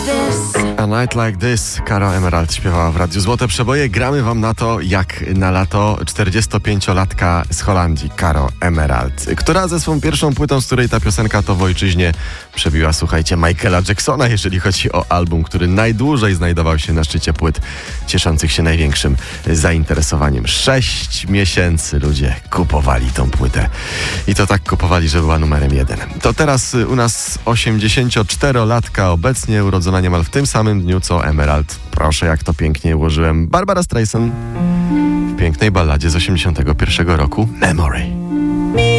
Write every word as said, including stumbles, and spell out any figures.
A Night Like This. Caro Emerald śpiewała w Radiu Złote Przeboje. Gramy wam na to, jak na lato czterdziestopięciolatka z Holandii, Caro Emerald, która ze swą pierwszą płytą, z której ta piosenka to w ojczyźnie, przebiła, słuchajcie, Michaela Jacksona, jeżeli chodzi o album, który najdłużej znajdował się na szczycie płyt, cieszących się największym zainteresowaniem. Sześć miesięcy ludzie kupowali tą płytę. I to tak kupowali, że była numerem jeden. To teraz u nas osiemdziesięcioczterolatka, obecnie urodzona niemal w tym samym dniu co Emerald. Proszę, jak to pięknie ułożyłem. Barbara Streisand w pięknej balladzie z osiemdziesiątego pierwszego roku, Memory.